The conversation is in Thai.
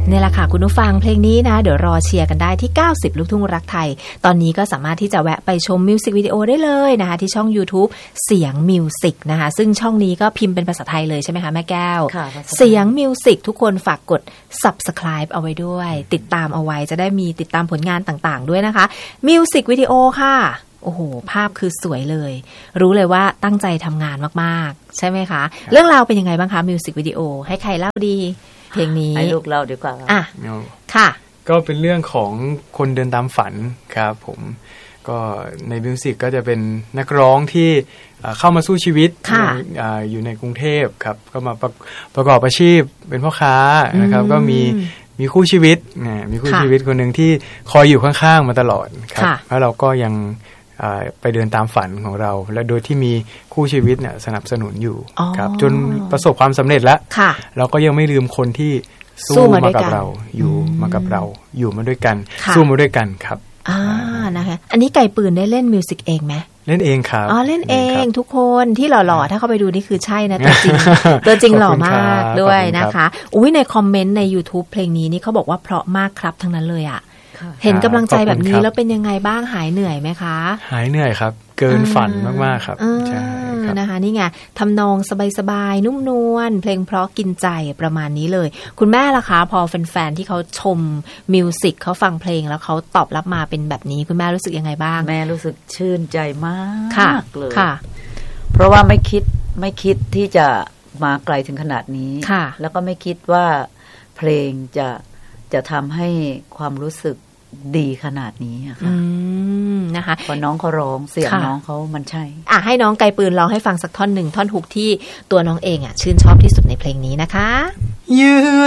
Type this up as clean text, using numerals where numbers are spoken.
นี่แหละค่ะคุณผู้ฟังเพลงนี้นะเดี๋ยวรอเชียร์กันได้ที่90ลูกทุ่งรักไทยตอนนี้ก็สามารถที่จะแวะไปชมมิวสิกวิดีโอได้เลยนะคะที่ช่อง YouTube เสียงมิวสิกนะคะซึ่งช่องนี้ก็พิมพ์เป็นภาษาไทยเลยใช่ไหมคะแม่แก้วเสียงมิวสิกทุกคนฝากกด Subscribe เอาไว้ด้วยติดตามเอาไว้จะได้มีติดตามผลงานต่างๆด้วยนะคะมิวสิกวิดีโอค่ะโอ้โหภาพคือสวยเลยรู้เลยว่าตั้งใจทำงานมากๆใช่ไหมคะเรื่องราวเป็นยังไงบ้างคะมิวสิกวิดีโอให้ใครเล่าดีเพลงนี้ให้ลูกเล่าดีกว่าอ่ะค่ะก็เป็นเรื่องของคนเดินตามฝันครับผมก็ในมิวสิกก็จะเป็นนักร้องที่เข้ามาสู้ชีวิตอยู่ในกรุงเทพครับก็มาประกอบอาชีพเป็นพ่อค้านะครับก็มีคู่ชีวิตมีคู่ชีวิตคนหนึ่งที่คอยอยู่ข้างๆมาตลอดครับแล้วเราก็ยังไปเดินตามฝันของเราและโดยที่มีคู่ชีวิตเนี่ยสนับสนุนอยู่ครับจนประสบความสำเร็จแล้วเราก็ยังไม่ลืมคนที่สู้มากับเราอยู่มากับเราอยู่มาด้วยกันสู้มาด้วยกันครับนะคะอันนี้ไก่ปืนได้เล่นมิวสิกเองไหมเล่นเองครับเล่นเองทุกคนที่หล่อๆถ้าเข้าไปดูนี่คือใช่นะตัวจริง ตัวจริงหล่อมากด้วยนะคะอุ้ยในคอมเมนต์ใน YouTube เพลงนี้นี่เขาบอกว่าเพราะมากครับทั้งนั้นเลยอ่ะเห็นกำลังใจแบบนี้แล้วเป็นยังไงบ้างหายเหนื่อยไหมคะหายเหนื่อยครับเกินฝันมากๆครับใช่ครับนะคะนี่ไงทำนองสบายๆนุ่มนวลเพลงเพราะกินใจประมาณนี้เลยคุณแม่ล่ะคะพอแฟนๆที่เขาชมมิวสิกเขาฟังเพลงแล้วเขาตอบรับมาเป็นแบบนี้คุณแม่รู้สึกยังไงบ้างแม่รู้สึกชื่นใจมากเลยค่ะเพราะว่าไม่คิดที่จะมาไกลถึงขนาดนี้แล้วก็ไม่คิดว่าเพลงจะทำให้ความรู้สึกดีขนาดนี้ค่ะนะคะพอน้องเขาร้องเสียงน้องเขามันใช่ให้น้องไกลปืนร้องให้ฟังสักท่อนหนึ่งท่อนฮุกที่ตัวน้องเองชื่นชอบที่สุดในเพลงนี้นะคะ